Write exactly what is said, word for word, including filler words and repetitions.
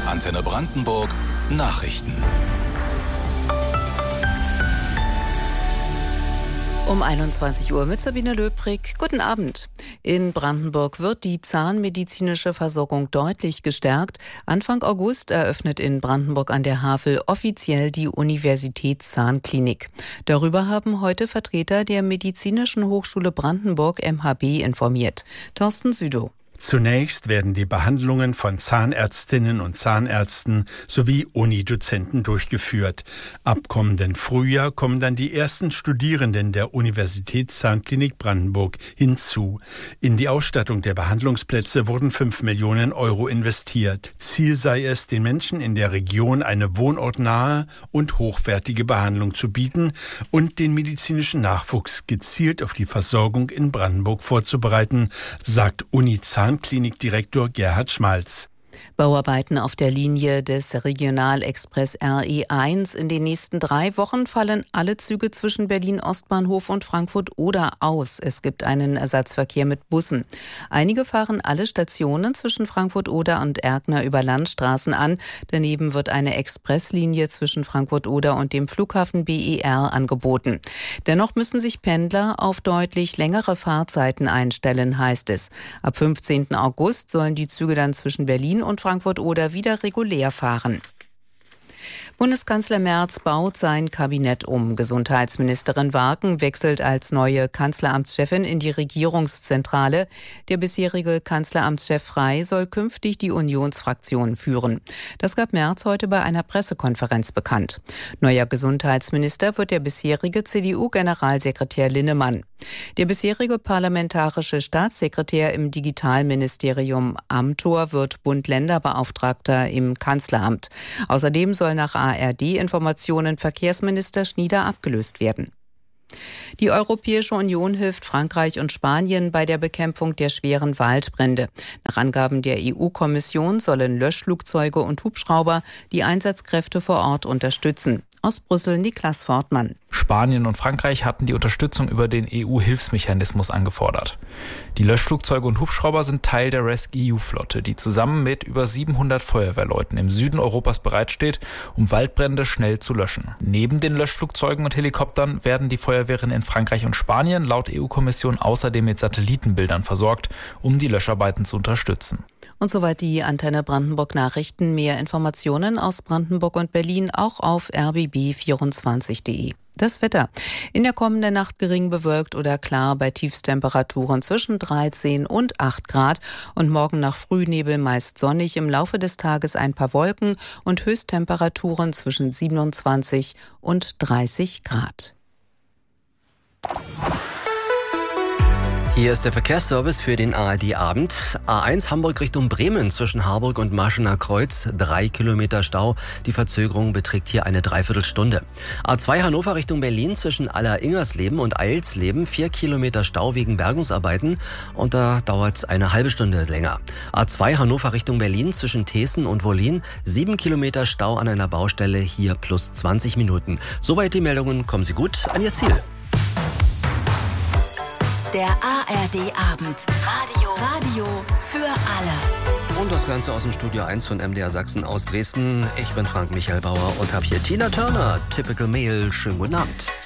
Antenne Brandenburg Nachrichten. Um einundzwanzig Uhr mit Sabine Löbrig. Guten Abend. In Brandenburg wird die zahnmedizinische Versorgung deutlich gestärkt. Anfang August eröffnet in Brandenburg an der Havel offiziell die Universitätszahnklinik. Darüber haben heute Vertreter der Medizinischen Hochschule Brandenburg M H B informiert. Thorsten Südow. Zunächst werden die Behandlungen von Zahnärztinnen und Zahnärzten sowie Unidozenten durchgeführt. Ab kommenden Frühjahr kommen dann die ersten Studierenden der Universitätszahnklinik Brandenburg hinzu. In die Ausstattung der Behandlungsplätze wurden fünf Millionen Euro investiert. Ziel sei es, den Menschen in der Region eine wohnortnahe und hochwertige Behandlung zu bieten und den medizinischen Nachwuchs gezielt auf die Versorgung in Brandenburg vorzubereiten, sagt Uni-Zahn Klinikdirektor Gerhard Schmalz. Bauarbeiten auf der Linie des Regionalexpress R E eins. In den nächsten drei Wochen fallen alle Züge zwischen Berlin-Ostbahnhof und Frankfurt-Oder aus. Es gibt einen Ersatzverkehr mit Bussen. Einige fahren alle Stationen zwischen Frankfurt-Oder und Erkner über Landstraßen an. Daneben wird eine Expresslinie zwischen Frankfurt-Oder und dem Flughafen B E R angeboten. Dennoch müssen sich Pendler auf deutlich längere Fahrzeiten einstellen, heißt es. Ab fünfzehnten August sollen die Züge dann zwischen Berlin und Frankfurt-Oder wieder regulär fahren. Bundeskanzler Merz baut sein Kabinett um. Gesundheitsministerin Warken wechselt als neue Kanzleramtschefin in die Regierungszentrale. Der bisherige Kanzleramtschef Frey soll künftig die Unionsfraktion führen. Das gab Merz heute bei einer Pressekonferenz bekannt. Neuer Gesundheitsminister wird der bisherige C D U-Generalsekretär Linnemann. Der bisherige parlamentarische Staatssekretär im Digitalministerium Amthor wird Bund-Länder-Beauftragter im Kanzleramt. Außerdem soll nach A R D-Informationen Verkehrsminister Schnieder abgelöst werden. Die Europäische Union hilft Frankreich und Spanien bei der Bekämpfung der schweren Waldbrände. Nach Angaben der E U-Kommission sollen Löschflugzeuge und Hubschrauber die Einsatzkräfte vor Ort unterstützen. Aus Brüssel Niklas Fortmann. Spanien und Frankreich hatten die Unterstützung über den E U-Hilfsmechanismus angefordert. Die Löschflugzeuge und Hubschrauber sind Teil der rescEU Flotte, die zusammen mit über siebenhundert Feuerwehrleuten im Süden Europas bereitsteht, um Waldbrände schnell zu löschen. Neben den Löschflugzeugen und Helikoptern werden die Feuerwehren in Frankreich und Spanien laut E U-Kommission außerdem mit Satellitenbildern versorgt, um die Löscharbeiten zu unterstützen. Und soweit die Antenne Brandenburg Nachrichten. Mehr Informationen aus Brandenburg und Berlin auch auf r b b vierundzwanzig punkt de. Das Wetter. In der kommenden Nacht gering bewölkt oder klar bei Tiefstemperaturen zwischen dreizehn und acht Grad. Und morgen nach Frühnebel meist sonnig, im Laufe des Tages ein paar Wolken und Höchsttemperaturen zwischen siebenundzwanzig und dreißig Grad. Hier ist der Verkehrsservice für den A R D-Abend. A eins Hamburg Richtung Bremen zwischen Harburg und Maschener Kreuz. Drei Kilometer Stau. Die Verzögerung beträgt hier eine Dreiviertelstunde. A zwei Hannover Richtung Berlin zwischen Aller-Ingersleben und Eilsleben. Vier Kilometer Stau wegen Bergungsarbeiten. Und da dauert es eine halbe Stunde länger. A zwei Hannover Richtung Berlin zwischen Thesen und Wollin. Sieben Kilometer Stau an einer Baustelle. Hier plus zwanzig Minuten. Soweit die Meldungen. Kommen Sie gut an Ihr Ziel. Der A R D-Abend. Radio. Radio für alle. Und das Ganze aus dem Studio eins von M D R Sachsen aus Dresden. Ich bin Frank Michael Bauer und habe hier Tina Turner, Typical Male. Schönen guten Abend.